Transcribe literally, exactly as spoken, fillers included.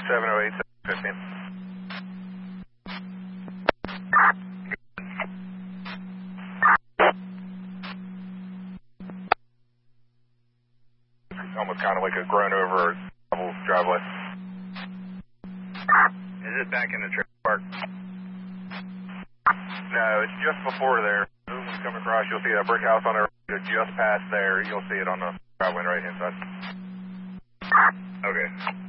seven oh eight, seven fifteen. It's almost kind of like a grown over double driveway. Is it back in the trailer park? No, it's just before there. When you come across, you'll see that brick house on the right. Just past there, you'll see it on the driveway on the right hand side. Okay.